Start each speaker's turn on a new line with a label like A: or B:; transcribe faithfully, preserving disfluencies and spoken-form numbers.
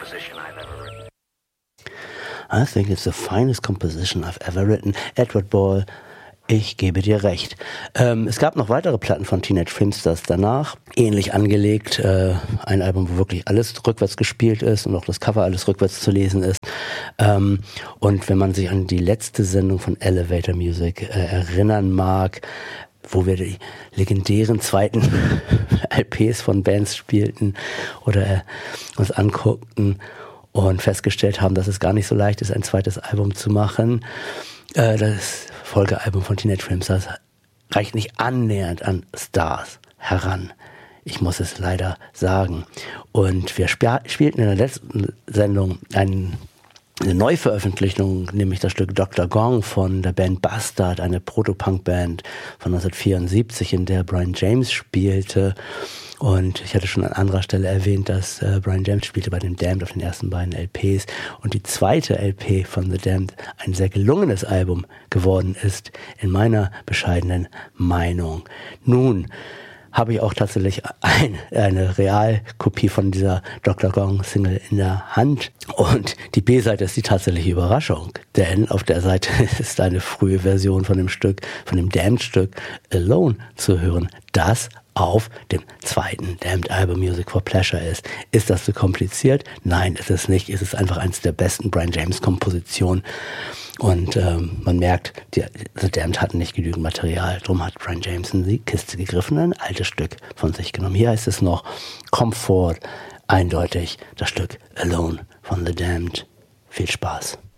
A: composition I've ever written.
B: I think it's the finest composition I've ever written. Edward Ball, ich gebe dir recht. Ähm, es gab noch weitere Platten von Teenage Filmsters danach, ähnlich angelegt. Äh, ein Album, wo wirklich alles rückwärts gespielt ist und auch das Cover alles rückwärts zu lesen ist. Ähm, und wenn man sich an die letzte Sendung von Elevator Music äh, erinnern mag, wo wir die legendären zweiten L Ps von Bands spielten oder äh, uns anguckten und festgestellt haben, dass es gar nicht so leicht ist, ein zweites Album zu machen. Äh, das Folgealbum von Teenage Filmstars reicht nicht annähernd an Stars heran. Ich muss es leider sagen. Und wir sp- spielten in der letzten Sendung ein, eine Neuveröffentlichung, nämlich das Stück Doktor Gong von der Band Bastard, eine Proto-Punk-Band von neunzehnhundertvierundsiebzig, in der Brian James spielte. Und ich hatte schon an anderer Stelle erwähnt, dass äh, Brian James spielte bei den Damned auf den ersten beiden L Ps und die zweite L P von The Damned ein sehr gelungenes Album geworden ist, in meiner bescheidenen Meinung. Nun habe ich auch tatsächlich ein, eine Realkopie von dieser Doktor Gong Single in der Hand und die B-Seite ist die tatsächliche Überraschung, denn auf der Seite ist eine frühe Version von dem Stück, von dem Damned-Stück Alone zu hören, das auf dem zweiten Damned Album Music for Pleasure ist. Ist das zu kompliziert? Nein, ist es nicht. Es ist einfach eines der besten Brian James Kompositionen. Und ähm, man merkt, die, The Damned hatten nicht genügend Material. Darum hat Brian James in die Kiste gegriffen und ein altes Stück von sich genommen. Hier heißt es noch Comfort, eindeutig das Stück Alone von The Damned. Viel Spaß.